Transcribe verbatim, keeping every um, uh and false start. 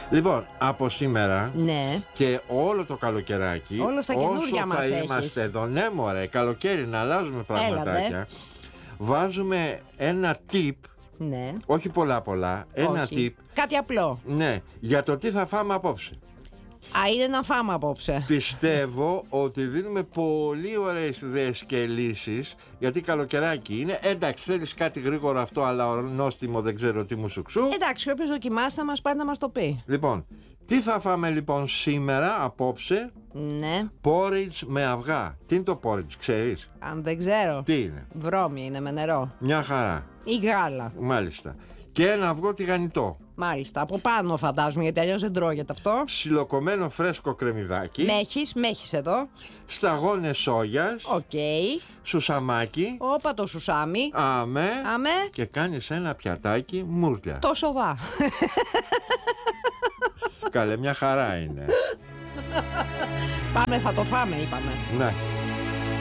Λοιπόν, από σήμερα Ναι. και όλο το καλοκαιράκι, Όλο στα καινούργια μας όσο θα έχεις. είμαστε εδώ, ναι μωρέ, καλοκαίρι να αλλάζουμε πραγματάκια. Έλατε. Βάζουμε ένα tip, Ναι. όχι πολλά πολλά, ένα Όχι. tip, Κάτι απλό. ναι, για το τι θα φάμε απόψε. Α, είναι να φάμε απόψε. Πιστεύω ότι δίνουμε πολύ ωραίες ιδέες και λύσεις, γιατί καλοκαιράκι είναι. Εντάξει, θέλεις κάτι γρήγορο αυτό, αλλά νόστιμο δεν ξέρω τι μου σου ξου. Εντάξει, όποιος δοκιμάσει θα μας πάρει να μας το πει. Λοιπόν, τι θα φάμε λοιπόν σήμερα, απόψε? Ναι. Porridge με αυγά. Τι είναι το porridge, ξέρεις? Αν δεν ξέρω. Τι είναι? Βρώμη είναι με νερό. Μια χαρά. Ή γάλα. Μάλιστα. Και ένα αυγό τηγανιτό. Μάλιστα. Από πάνω φαντάζομαι, γιατί αλλιώς δεν τρώγεται αυτό. Ψιλοκομμένο φρέσκο κρεμμυδάκι. Μέχεις, μέχεις εδώ. Σταγόνες σόγιας. Οκ. Σουσαμάκι. Όπα το σουσάμι. Αμέ. Αμέ. Και κάνεις ένα πιατάκι μουρλια. Το σοβά. Καλέ, μια χαρά είναι. Πάμε, θα το φάμε, είπαμε. Ναι.